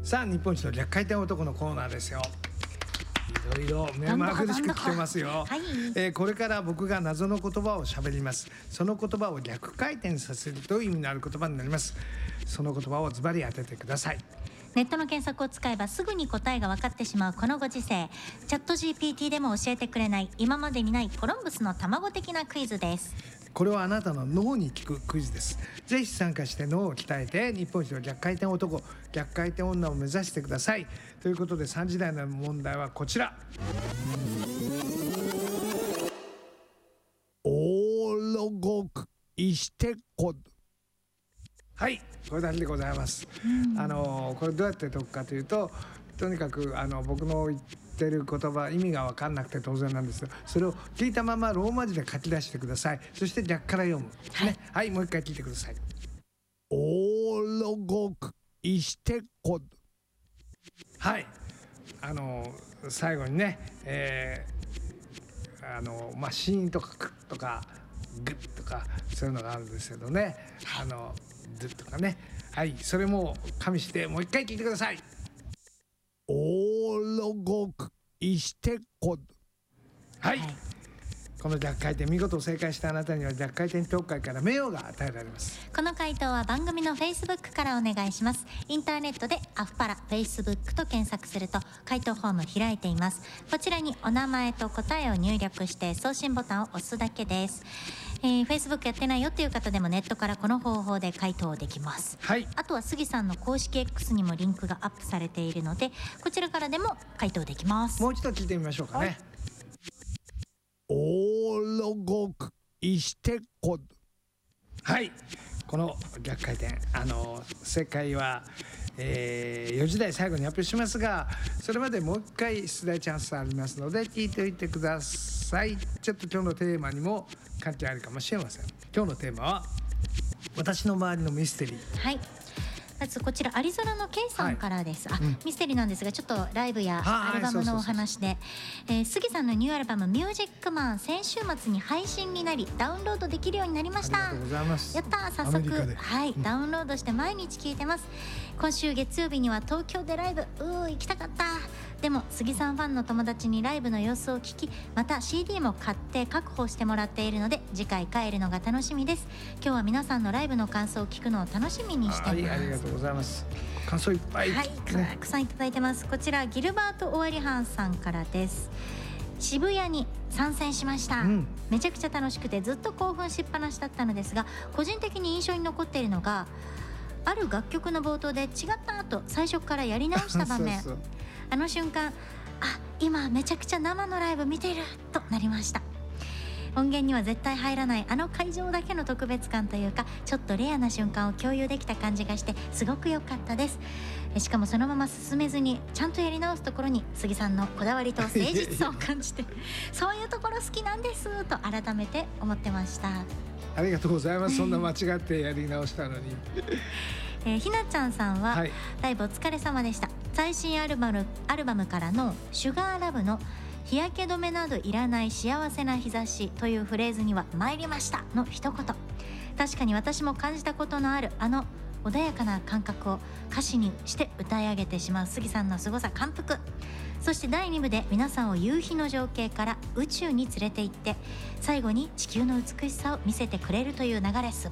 さあ日本一の逆回転男のコーナーですよ。いろいろ目まぐるしく聞けますよ。これから僕が謎の言葉を喋ります。その言葉を逆回転させるという意味のある言葉になります。その言葉をズバリ当ててください。 ネットの検索を使えばすぐに答えが分かってしまうこのご時世、チャット GPT でも教えてくれない今までにないコロンブスの卵的なクイズです。 これはあなたの脳に効くクイズです。ぜひ参加して脳を鍛えて日本一の逆回転男、逆回転女を目指してください。ということで3時台の問題はこちら。オーロゴクイシテコ。はい、これだけでございます。これどうやって解くかというと、とにかく僕の言ってる言葉意味が分かんなくて当然なんですが、それを聞いたままローマ字で書き出してください。そして逆から読む、はい、もう一回聞いてください。オーロゴクイシテコ。はい、最後にね、シーンとかクッとかグッとかそういうのがあるんですけどね、ドゥとかね、はい、それも加味してもう一回聞いてください。オーロゴクイシテコ。はい、この逆回転見事正解したあなたには逆回転協会から名誉が与えられます。 この回答は番組の Facebook からお願いします。インターネットでアフパラ Facebook と検索すると回答フォーム開いています。こちらにお名前と答えを入力して送信ボタンを押すだけです。Facebook やってないよっていう方でもネットからこの方法で回答できます。 はい、 あとは杉さんの公式 X にもリンクがアップされているので、こちらからでも回答できます。 もう一度聞いてみましょうかね。オーロゴクイシテコ。はい、この逆回転正解は、4時台最後に発表しますが、それまでもう一回出題チャンスありますので聞いておいてください。ちょっと今日のテーマにも関係あるかもしれません。今日のテーマは私の周りのミステリー。 はい、まずこちらアリゾナの K さんからです。ミステリーなんですが、ちょっとライブやアルバムのお話で、杉さんのニューアルバムミュージックマン先週末に配信になりダウンロードできるようになりました。 ありがとうございます。 やったー、早速ダウンロードして毎日聴いてます。今週月曜日には東京でライブ行きたかった。でも杉さんファンの友達にライブの様子を聞き、また CD も買って確保してもらっているので次回帰るのが楽しみです。今日は皆さんのライブの感想を聞くのを楽しみにしてます。 ありがとうございます。感想いっぱい、 たくさんいただいてます。こちらギルバート・オワリハンさんからです。渋谷に参戦しました、めちゃくちゃ楽しくてずっと興奮しっぱなしだったのですが、個人的に印象に残っているのがある楽曲の冒頭で違ったと最初からやり直した場面そうあの瞬間、今めちゃくちゃ生のライブ見てるとなりました。音源には絶対入らないあの会場だけの特別感というか、ちょっとレアな瞬間を共有できた感じがしてすごく良かったです。しかもそのまま進めずにちゃんとやり直すところに杉さんのこだわりと誠実さを感じてそういうところ好きなんですと改めて思ってました。 ありがとうございます。そんな間違ってやり直したのにひなちゃんさんは、ライブお疲れ様でした。最新アルバムからのシュガーラブの日焼け止めなどいらない幸せな日差しというフレーズには参りましたの一言、確かに私も感じたことのあるあの穏やかな感覚を歌詞にして歌い上げてしまう杉さんの凄さ感服。そして第2部で皆さんを夕日の情景から宇宙に連れて行って最後に地球の美しさを見せてくれるという流れ、素晴